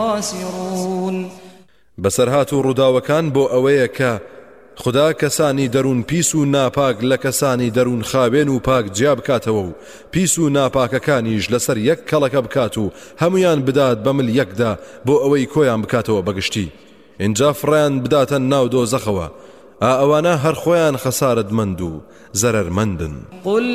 خاسرون بەسەرهات و ڕووداوەکان بۆ ئەوەیە کە خدا کەسانی دەروون پیس و ناپاک لە کەسانی دەروون خاوێن و پاک جیا بکاتەوە و پیس و ناپاکەکانیش لەسەر یەک کەڵەکە بکات و هەمویان بدات بە مل یەکدا بۆ ئەوەی کۆیان بکاتەوە بەگشتی اینجا فڕیان بداتە ناو دۆزەخەوە ئەوانە هەر خۆیان خەسارەتمەند و زەرەرمەندن.